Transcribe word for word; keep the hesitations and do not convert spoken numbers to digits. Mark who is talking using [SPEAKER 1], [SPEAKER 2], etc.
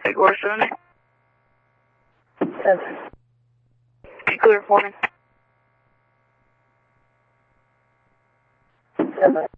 [SPEAKER 1] Big order seven.
[SPEAKER 2] Seven.
[SPEAKER 1] Be clear for me.
[SPEAKER 2] Seven.